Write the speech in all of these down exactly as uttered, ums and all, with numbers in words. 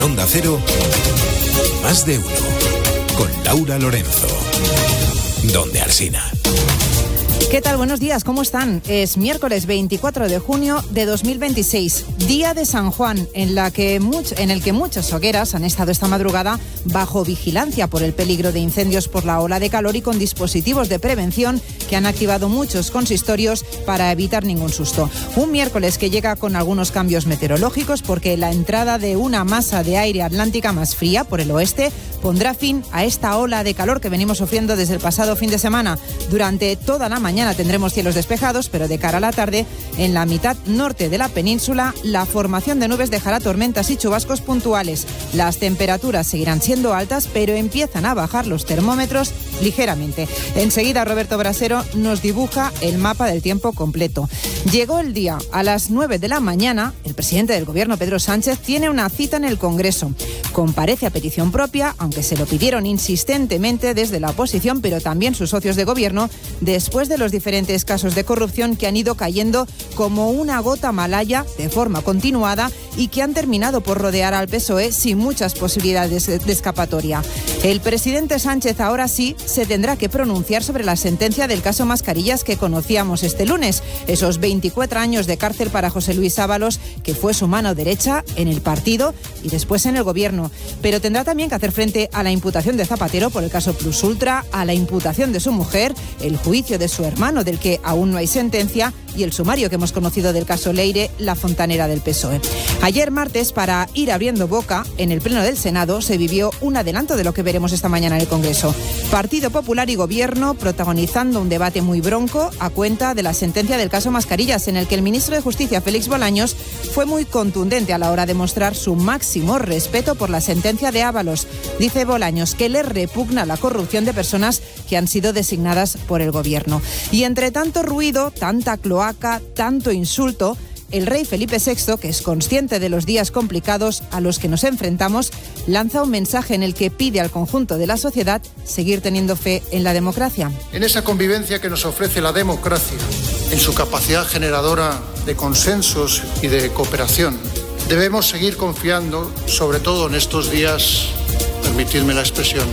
Onda Cero, Más de Uno, con Laura Lorenzo. Donde Alsina. ¿Qué tal? Buenos días, ¿cómo están? Es miércoles veinticuatro de junio de dos mil veintiséis, día de San Juan, en, la que much- en el que muchas hogueras han estado esta madrugada bajo vigilancia por el peligro de incendios por la ola de calor y con dispositivos de prevención que han activado muchos consistorios para evitar ningún susto. Un miércoles que llega con algunos cambios meteorológicos porque la entrada de una masa de aire atlántica más fría por el oeste pondrá fin a esta ola de calor que venimos sufriendo desde el pasado fin de semana. Durante toda la mañana tendremos cielos despejados, pero de cara a la tarde, en la mitad norte de la península, la formación de nubes dejará tormentas y chubascos puntuales. Las temperaturas seguirán siendo altas, pero empiezan a bajar los termómetros ligeramente. Enseguida Roberto Brasero nos dibuja el mapa del tiempo completo. Llegó el día. A las nueve de la mañana, el presidente del Gobierno, Pedro Sánchez, tiene una cita en el Congreso. Comparece a petición propia, aunque se lo pidieron insistentemente desde la oposición, pero también sus socios de Gobierno, después de los diferentes casos de corrupción que han ido cayendo como una gota malaya de forma continuada y que han terminado por rodear al P S O E sin muchas posibilidades de escapatoria. El presidente Sánchez ahora sí se tendrá que pronunciar sobre la sentencia del caso Mascarillas que conocíamos este lunes, esos veinticuatro años de cárcel para José Luis Ábalos, que fue su mano derecha en el partido y después en el Gobierno. Pero tendrá también que hacer frente a la imputación de Zapatero por el caso Plus Ultra, a la imputación de su mujer, el juicio de su hermano, del que aún no hay sentencia, y el sumario que hemos conocido del caso Leire, la fontanera del P S O E. Ayer martes, para ir abriendo boca, en el Pleno del Senado se vivió un adelanto de lo que veremos esta mañana en el Congreso. Partido Popular y Gobierno protagonizando un debate muy bronco a cuenta de la sentencia del caso Mascarillas, en el que el ministro de Justicia, Félix Bolaños, fue muy contundente a la hora de mostrar su máximo respeto por la sentencia de Ábalos. Dice Bolaños que le repugna la corrupción de personas que han sido designadas por el Gobierno. Y entre tanto ruido, tanta cloaca, tanto insulto, el rey Felipe sexto, que es consciente de los días complicados a los que nos enfrentamos, lanza un mensaje en el que pide al conjunto de la sociedad seguir teniendo fe en la democracia. En esa convivencia que nos ofrece la democracia, en su capacidad generadora de consensos y de cooperación, debemos seguir confiando, sobre todo en estos días, permitidme la expresión,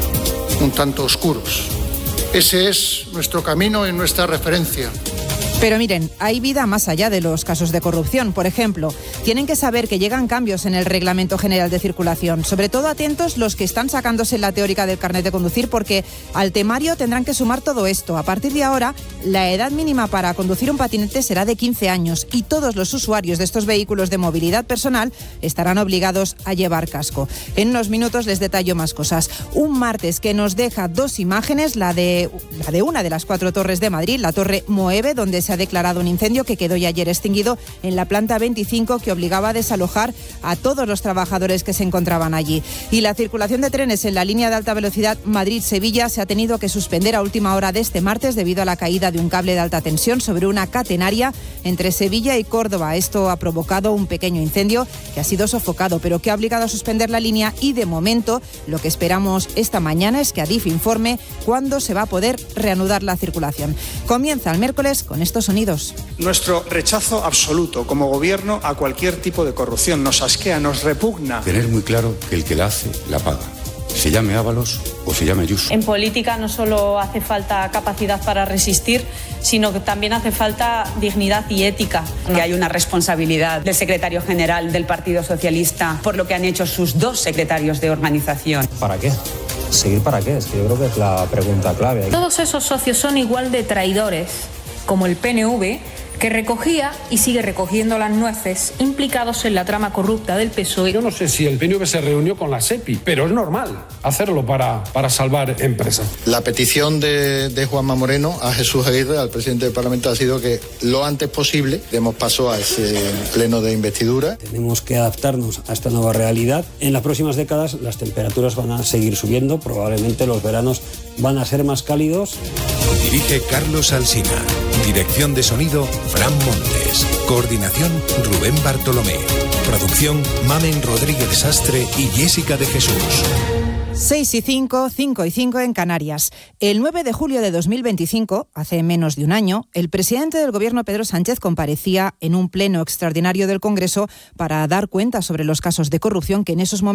un tanto oscuros. Ese es nuestro camino y nuestra referencia. Pero miren, hay vida más allá de los casos de corrupción. Por ejemplo, tienen que saber que llegan cambios en el Reglamento General de Circulación. Sobre todo atentos los que están sacándose la teórica del carnet de conducir, porque al temario tendrán que sumar todo esto. A partir de ahora, la edad mínima para conducir un patinete será de quince años y todos los usuarios de estos vehículos de movilidad personal estarán obligados a llevar casco. En unos minutos les detallo más cosas. Un martes que nos deja dos imágenes, la de, la de una de las cuatro torres de Madrid, la Torre Moeve, donde se ha declarado un incendio que quedó ya ayer extinguido en la planta veinticinco, que obligaba a desalojar a todos los trabajadores que se encontraban allí. Y la circulación de trenes en la línea de alta velocidad Madrid-Sevilla se ha tenido que suspender a última hora de este martes debido a la caída de un cable de alta tensión sobre una catenaria entre Sevilla y Córdoba. Esto ha provocado un pequeño incendio que ha sido sofocado, pero que ha obligado a suspender la línea, y de momento lo que esperamos esta mañana es que Adif informe cuándo se va a poder reanudar la circulación. Comienza el miércoles con estos sonidos. Nuestro rechazo absoluto como gobierno a cualquier tipo de corrupción. Nos asquea, nos repugna. Tener muy claro que el que la hace, la paga. Se llame Ábalos o se llame Ayuso. En política no solo hace falta capacidad para resistir, sino que también hace falta dignidad y ética. Que hay una responsabilidad del secretario general del Partido Socialista por lo que han hecho sus dos secretarios de organización. ¿Para qué? ¿Seguir para qué? Es que yo creo que es la pregunta clave. Todos esos socios son igual de traidores como el P N V, que recogía y sigue recogiendo las nueces implicados en la trama corrupta del P S O E. Yo no sé si el P N V se reunió con la SEPI, pero es normal hacerlo para, para salvar empresas. La petición de, de Juanma Moreno a Jesús Aguirre, al presidente del Parlamento, ha sido que lo antes posible demos paso a ese pleno de investidura. Tenemos que adaptarnos a esta nueva realidad. En las próximas décadas las temperaturas van a seguir subiendo, probablemente los veranos van a ser más cálidos. Dirige Carlos Alsina. Dirección de sonido, Fran Montes. Coordinación, Rubén Bartolomé. Producción, Mamen Rodríguez Sastre y Jessica de Jesús. seis y cinco, cinco y cinco en Canarias. El nueve de julio de dos mil veinticinco, hace menos de un año, el presidente del Gobierno, Pedro Sánchez, comparecía en un pleno extraordinario del Congreso para dar cuenta sobre los casos de corrupción que en esos momentos